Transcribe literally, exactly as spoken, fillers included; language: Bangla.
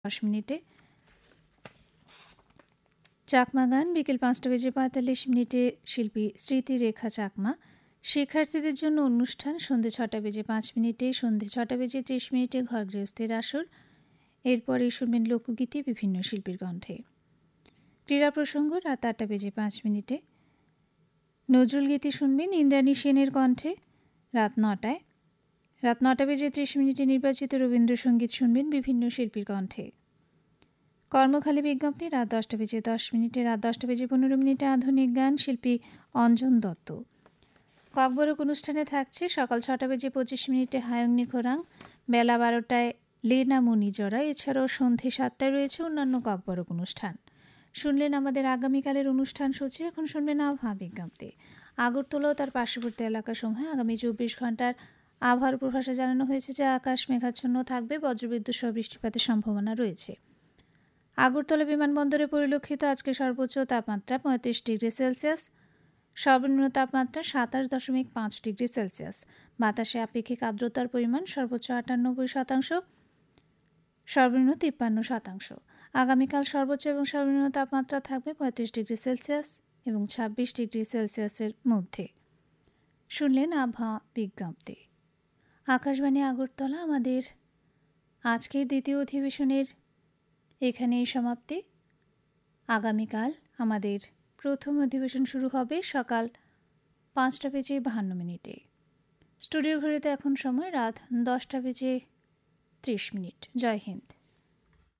দশ মিনিটে চাকমা গান বিকেল পাঁচটা বেজে পঁয়তাল্লিশ মিনিটে শিল্পী স্মৃতিরেখা চাকমা। শিক্ষার্থীদের জন্য অনুষ্ঠান সন্ধ্যে ছটা বেজে পাঁচ মিনিটে সন্ধ্যে ছটা বেজে ত্রিশ মিনিটে ঘর গৃহস্থের আসর। এরপরে শুনবেন লোকগীতি বিভিন্ন শিল্পীর কণ্ঠে। ক্রীড়া প্রসঙ্গ রাত আটটা বেজে পাঁচ মিনিটে নজরুল গীতি শুনবেন ইন্দ্রাণী সেনের কণ্ঠে। রাত নটায় রাত নটা বেজে ত্রিশ মিনিটে নির্বাচিত রবীন্দ্রসঙ্গীত শুনবেন বিভিন্ন শিল্পীর কণ্ঠে। কর্মখালী বিজ্ঞপ্তি রাত দশটা বেজে দশ মিনিটে রাত দশটা বেজে পনেরো মিনিটে আধুনিক গান শিল্পী অঞ্জন দত্ত। ককবরক অনুষ্ঠানে থাকছে সকাল ছটা বেজে পঁচিশ মিনিটে হায়ং খোরাং, বেলা বারোটায় লেনা মুনিজরা, এছাড়াও সন্ধে সাতটায় রয়েছে অন্যান্য ককবরক অনুষ্ঠান। শুনলেন আমাদের আগামীকালের অনুষ্ঠান সূচি। এখন শুনবেন আবহাওয়া বিজ্ঞপ্তি। আগরতলা ও তার পার্শ্ববর্তী এলাকাসমূহে আগামী চব্বিশ ঘন্টার আবহাওয়ার পূর্বাভাসে জানানো হয়েছে যে আকাশ মেঘাচ্ছন্ন থাকবে, বজ্রবিদ্যুৎ সহ বৃষ্টিপাতের সম্ভাবনা রয়েছে। আগরতলা বিমানবন্দরে পরিলক্ষিত আজকে সর্বোচ্চ তাপমাত্রা পঁয়ত্রিশ ডিগ্রি সেলসিয়াস, সর্বনিম্ন তাপমাত্রা সাতাশ দশমিক পাঁচ ডিগ্রি সেলসিয়াস। বাতাসে আপেক্ষিক আর্দ্রতার পরিমাণ সর্বোচ্চ আটানব্বই শতাংশ, সর্বনিম্ন তিপ্পান্ন শতাংশ। আগামীকাল সর্বোচ্চ এবং সর্বনিম্ন তাপমাত্রা থাকবে পঁয়ত্রিশ ডিগ্রি সেলসিয়াস এবং ছাব্বিশ ডিগ্রি সেলসিয়াসের মধ্যে। শুনলেন আবহাওয়া বিজ্ঞপ্তি। আকাশবাণী আগরতলা। আমাদের আজকের দ্বিতীয় অধিবেশনের এখানেই সমাপ্তি। আগামীকাল আমাদের প্রথম অধিবেশন শুরু হবে সকাল পাঁচটা বেজে বাহান্ন মিনিটে। স্টুডিও ঘড়িতে এখন সময় রাত দশটা বেজে ত্রিশ মিনিট। জয় হিন্দ।